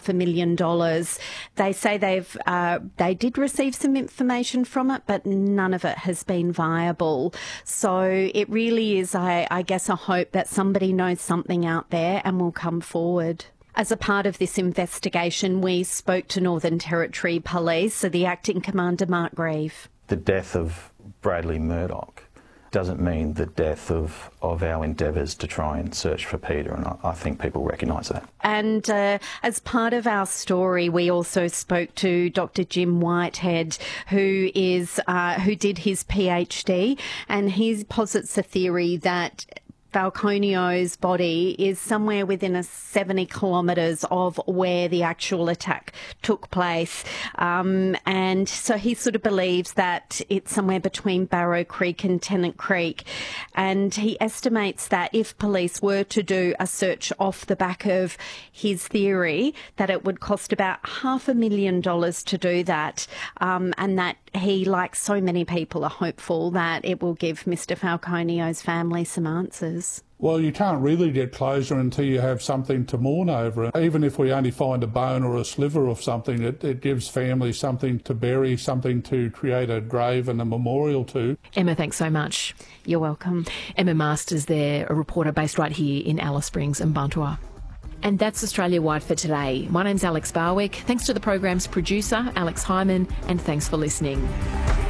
$500,000. They say they did receive some information from it, but none of it has been viable. So it really is, I guess, a hope that somebody knows something out there and will come forward. As a part of this investigation, we spoke to Northern Territory Police, so the Acting Commander, Mark Grieve. The death of Bradley Murdoch doesn't mean the death of our endeavours to try and search for Peter, and I think people recognise that. And as part of our story, we also spoke to Dr. Jim Whitehead, who did his PhD, and he posits a theory that Falconio's body is somewhere within 70 kilometres of where the actual attack took place. And so he sort of believes that it's somewhere between Barrow Creek and Tennant Creek. And he estimates that if police were to do a search off the back of his theory, that it would cost about $500,000 to do that. And that he, like so many people, are hopeful that it will give Mr. Falconio's family some answers. Well, you can't really get closure until you have something to mourn over. Even if we only find a bone or a sliver of something, it gives families something to bury, something to create a grave and a memorial to. Emma, thanks so much. You're welcome. Emma Masters there, a reporter based right here in Alice Springs and Buntua. And that's Australia Wide for today. My name's Alex Barwick. Thanks to the program's producer, Alex Hyman, and thanks for listening.